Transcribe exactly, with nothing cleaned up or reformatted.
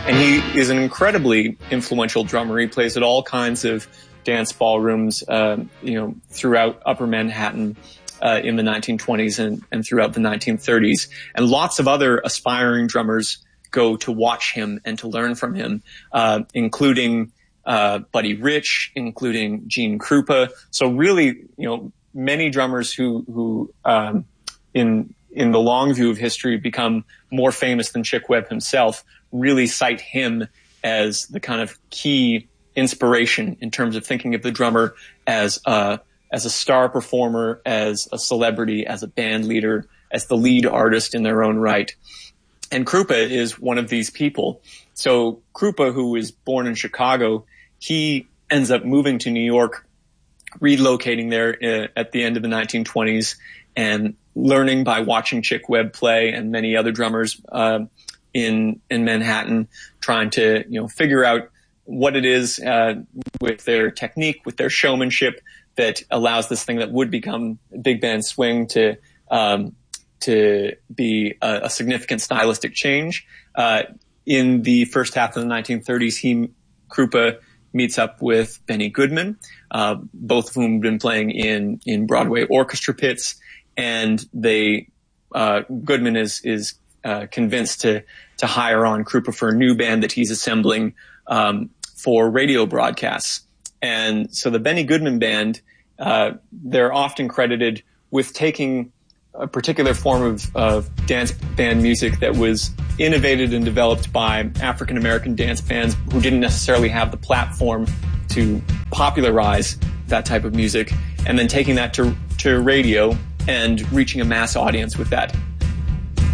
And he is an incredibly influential drummer. He plays at all kinds of dance ballrooms, uh, you know, throughout Upper Manhattan uh, in the nineteen twenties and, and throughout the nineteen thirties. And lots of other aspiring drummers go to watch him and to learn from him, uh, including uh, Buddy Rich, including Gene Krupa. So really, you know, many drummers who who um, in in the long view of history become more famous than Chick Webb himself really cite him as the kind of key inspiration in terms of thinking of the drummer as a, as a star performer, as a celebrity, as a band leader, as the lead artist in their own right. And Krupa is one of these people. So Krupa, who was born in Chicago, he ends up moving to New York, relocating there at the end of the nineteen twenties and learning by watching Chick Webb play and many other drummers, uh, in, in Manhattan, trying to, you know, figure out what it is, uh, with their technique, with their showmanship that allows this thing that would become big band swing to, um, to be a, a significant stylistic change. Uh, in the first half of the nineteen thirties, he, Krupa, meets up with Benny Goodman, uh, both of whom have been playing in, in Broadway orchestra pits. And they, uh, Goodman is, is, uh, convinced to, to hire on Krupa for a new band that he's assembling, um, for radio broadcasts. And so the Benny Goodman Band, uh, they're often credited with taking a particular form of, of dance band music that was innovated and developed by African American dance bands who didn't necessarily have the platform to popularize that type of music, and then taking that to, to radio and reaching a mass audience with that.